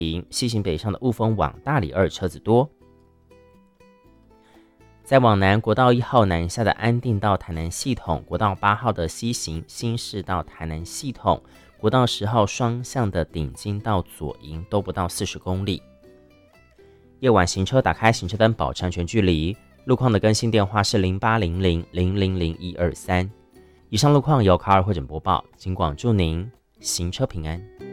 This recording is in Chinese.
西行北上的雾峰往大里二车子多。再往南，国道1号南下的安定到台南系统，国道8号的西行新市到台南系统，国道10号双向的顶金到左营都不到40公里。夜晚行车打开行车灯，保持安全距离。路况的更新电话是0800000123。以上路况由卡尔会诊播报，警广祝您行车平安。